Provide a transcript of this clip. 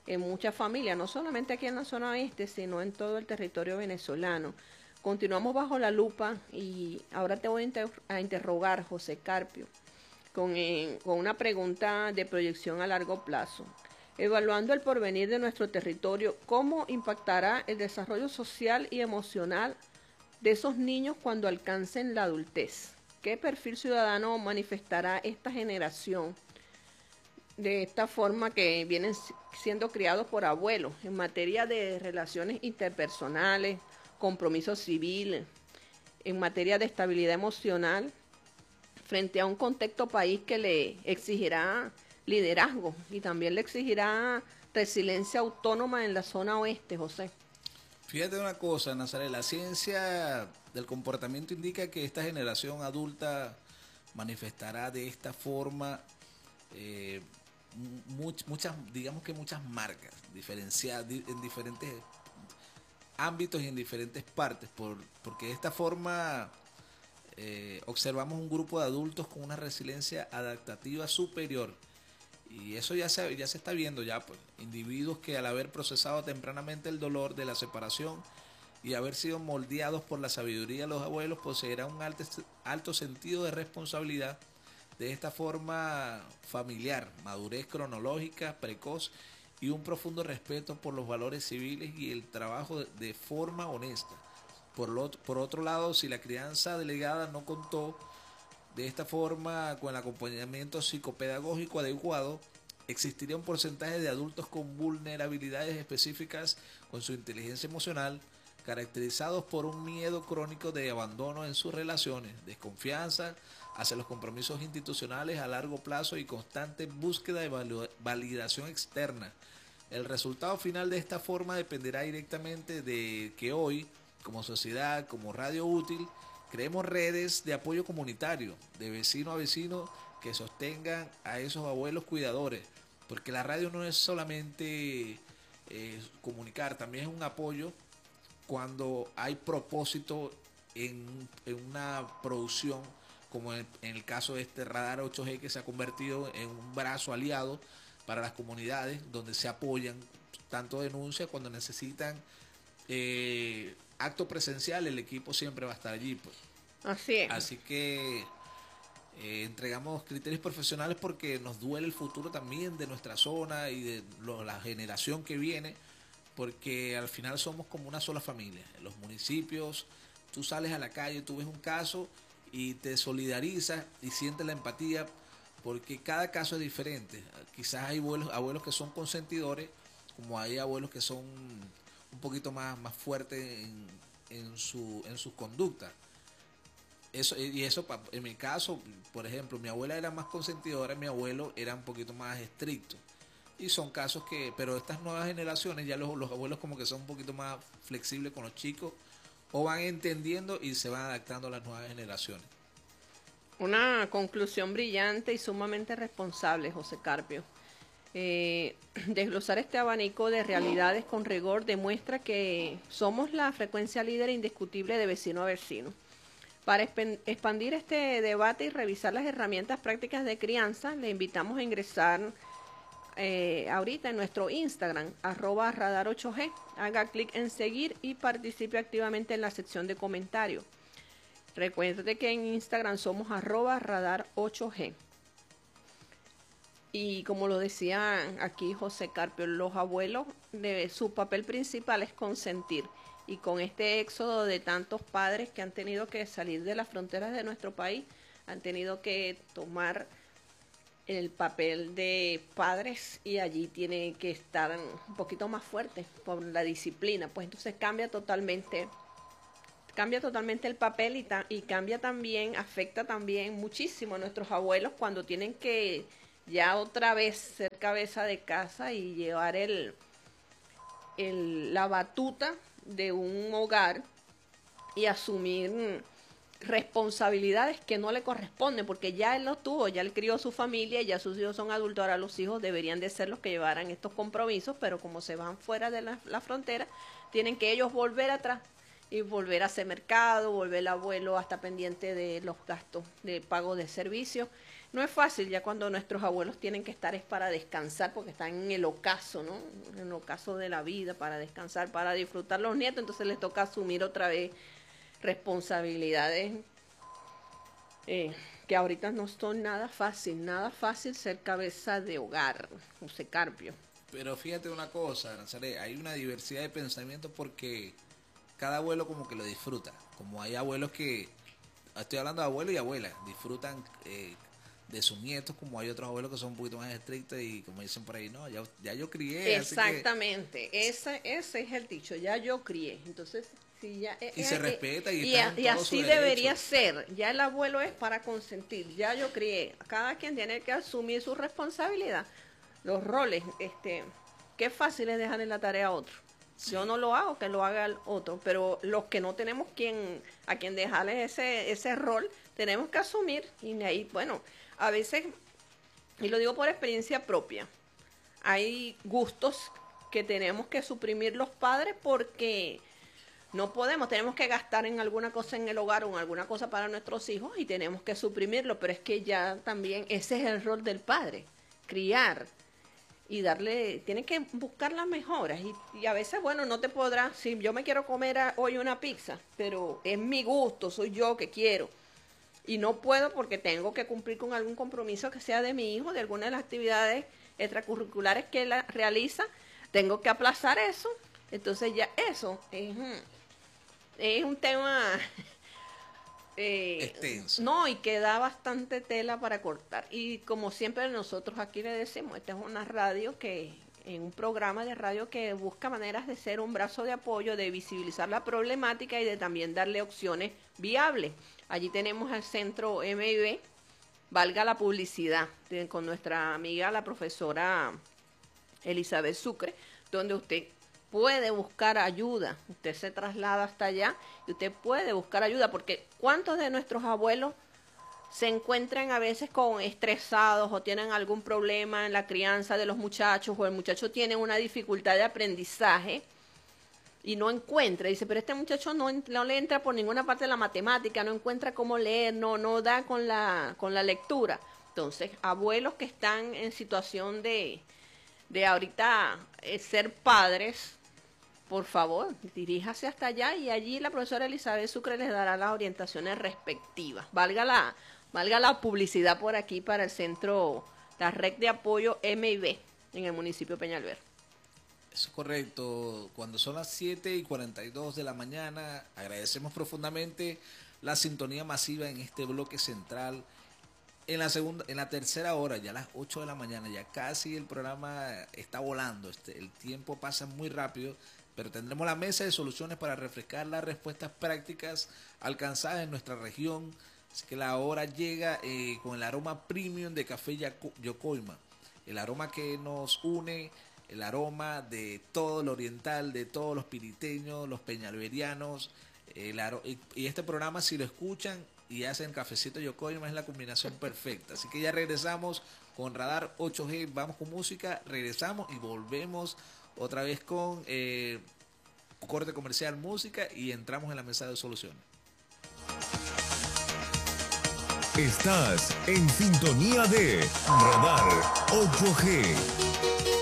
en muchas familias, no solamente aquí en la zona oeste, sino en todo el territorio venezolano. Continuamos bajo la lupa y ahora te voy a interrogar, José Carpio, con una pregunta de proyección a largo plazo. Evaluando el porvenir de nuestro territorio, ¿cómo impactará el desarrollo social y emocional de esos niños cuando alcancen la adultez? ¿Qué perfil ciudadano manifestará esta generación de esta forma que vienen siendo criados por abuelos en materia de relaciones interpersonales, compromiso civil, en materia de estabilidad emocional, frente a un contexto país que le exigirá liderazgo y también le exigirá resiliencia autónoma en la zona oeste, José? Fíjate una cosa, Nazaret, la ciencia del comportamiento indica que esta generación adulta manifestará de esta forma eh, muchas, digamos que muchas marcas diferenciadas en diferentes ámbitos y en diferentes partes, porque de esta forma observamos un grupo de adultos con una resiliencia adaptativa superior. Y eso ya se está viendo ya, pues, individuos que al haber procesado tempranamente el dolor de la separación y haber sido moldeados por la sabiduría de los abuelos, poseerán un alto sentido de responsabilidad. De esta forma familiar, madurez cronológica, precoz y un profundo respeto por los valores civiles y el trabajo de forma honesta. Por otro lado, si la crianza delegada no contó de esta forma con el acompañamiento psicopedagógico adecuado, existiría un porcentaje de adultos con vulnerabilidades específicas con su inteligencia emocional, caracterizados por un miedo crónico de abandono en sus relaciones, desconfianza hacia los compromisos institucionales a largo plazo y constante búsqueda de validación externa. El resultado final de esta forma dependerá directamente de que hoy, como sociedad, como radio útil, creemos redes de apoyo comunitario, de vecino a vecino, que sostengan a esos abuelos cuidadores, porque la radio no es solamente comunicar, también es un apoyo cuando hay propósito en una producción, como en el caso de este radar 8G que se ha convertido en un brazo aliado para las comunidades, donde se apoyan tanto denuncias cuando necesitan acto presencial, el equipo siempre va a estar allí, pues. Así es. Así que entregamos criterios profesionales porque nos duele el futuro también de nuestra zona y de la generación que viene, porque al final somos como una sola familia. En los municipios, tú sales a la calle, tú ves un caso y te solidarizas y sientes la empatía, porque cada caso es diferente. Quizás hay abuelos que son consentidores, como hay abuelos que son un poquito más fuertes en sus conductas. En mi caso, por ejemplo, mi abuela era más consentidora, mi abuelo era un poquito más estricto. Y son casos pero estas nuevas generaciones, ya los abuelos como que son un poquito más flexibles con los chicos, o van entendiendo y se van adaptando a las nuevas generaciones. Una conclusión brillante y sumamente responsable, José Carpio. Desglosar este abanico de realidades con rigor demuestra que somos la frecuencia líder indiscutible de vecino a vecino. Para expandir este debate y revisar las herramientas prácticas de crianza, le invitamos a ingresar ahorita en nuestro Instagram, @radar8g. Haga clic en seguir y participe activamente en la sección de comentarios. Recuerde que en Instagram somos @radar8g. Y como lo decía aquí José Carpio, los abuelos, su papel principal es consentir. Y con este éxodo de tantos padres que han tenido que salir de las fronteras de nuestro país, han tenido que tomar el papel de padres y allí tiene que estar un poquito más fuerte por la disciplina. Pues entonces cambia totalmente el papel y cambia también, afecta también muchísimo a nuestros abuelos cuando tienen que ya otra vez ser cabeza de casa y llevar la batuta de un hogar y asumir responsabilidades que no le corresponden, porque ya él lo tuvo, ya él crió su familia, ya sus hijos son adultos, ahora los hijos deberían de ser los que llevaran estos compromisos, pero como se van fuera de la frontera, tienen que ellos volver atrás y volver a hacer mercado, volver el abuelo hasta pendiente de los gastos de pago de servicios. no es fácil ya cuando nuestros abuelos tienen que estar es para descansar, porque están en el ocaso, ¿no? En el ocaso de la vida, para descansar, para disfrutar los nietos, entonces les toca asumir otra vez responsabilidades que ahorita no son nada fácil ser cabeza de hogar, José Carpio. Pero fíjate una cosa, Nazaret, hay una diversidad de pensamientos porque cada abuelo como que lo disfruta. Como hay abuelos que, estoy hablando de abuelos y abuelas, disfrutan de sus nietos, como hay otros abuelos que son un poquito más estrictos y como dicen por ahí, no, ya yo crié. Exactamente, ese es el dicho, ya yo crié. Entonces, si ya, y se respeta y así debería ser. Ya el abuelo es para consentir, ya yo crié. Cada quien tiene que asumir su responsabilidad, los roles. Qué fácil es dejarle la tarea a otro. Sí. Yo no lo hago, que lo haga el otro, pero los que no tenemos a quien dejarle ese rol, tenemos que asumir. Y ahí, bueno, a veces, y lo digo por experiencia propia, hay gustos que tenemos que suprimir los padres porque no podemos, tenemos que gastar en alguna cosa en el hogar o en alguna cosa para nuestros hijos y tenemos que suprimirlo, pero es que ya también ese es el rol del padre, criar y darle, tiene que buscar las mejoras y a veces, bueno, no te podrás, si yo me quiero comer hoy una pizza, pero es mi gusto, soy yo que quiero y no puedo porque tengo que cumplir con algún compromiso que sea de mi hijo, de alguna de las actividades extracurriculares que él realiza, tengo que aplazar eso, entonces ya eso es un tema extenso. No, y que da bastante tela para cortar. Y como siempre nosotros aquí le decimos, esta es una radio un programa de radio que busca maneras de ser un brazo de apoyo, de visibilizar la problemática y de también darle opciones viables. Allí tenemos al centro MIB, valga la publicidad, con nuestra amiga la profesora Elizabeth Sucre, donde usted puede buscar ayuda, usted se traslada hasta allá y usted puede buscar ayuda, porque ¿cuántos de nuestros abuelos se encuentran a veces estresados o tienen algún problema en la crianza de los muchachos o el muchacho tiene una dificultad de aprendizaje y no encuentra, dice, pero este muchacho no le entra por ninguna parte de la matemática, no encuentra cómo leer, no da con la lectura? Entonces, abuelos que están en situación de ahorita ser padres, por favor, diríjase hasta allá y allí la profesora Elizabeth Sucre les dará las orientaciones respectivas. Valga la publicidad por aquí para el centro, la red de apoyo MIB en el municipio de Peñalver. Eso es correcto. Cuando son las 7:42 de la mañana, agradecemos profundamente la sintonía masiva en este bloque central. En la tercera hora, ya a las 8 de la mañana, ya casi el programa está volando. El tiempo pasa muy rápido, pero tendremos la mesa de soluciones para refrescar las respuestas prácticas alcanzadas en nuestra región. Así que la hora llega con el aroma premium de café Yocoima, el aroma que nos une, el aroma de todo lo oriental, de todos los piriteños, los peñalverianos. Y este programa, si lo escuchan y hacen cafecito Yocoima, es la combinación perfecta. Así que ya regresamos con Radar 8G, vamos con música, regresamos y volvemos otra vez con corte comercial, música y entramos en la mesa de soluciones. Estás en sintonía de Radar 8G.